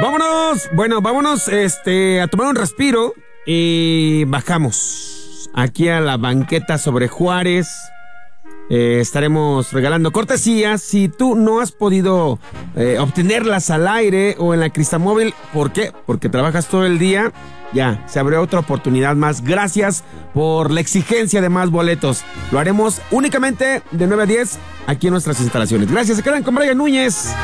Vámonos, bueno, vámonos a tomar un respiro y bajamos aquí a la banqueta sobre Juárez. Estaremos regalando cortesías. Si tú no has podido obtenerlas al aire o en la Cristamóvil, ¿por qué? Porque trabajas todo el día. Ya, se abrió otra oportunidad más. Gracias por la exigencia de más boletos. Lo haremos únicamente de 9 a 10 aquí en nuestras instalaciones. Gracias, se quedan con Brian Núñez.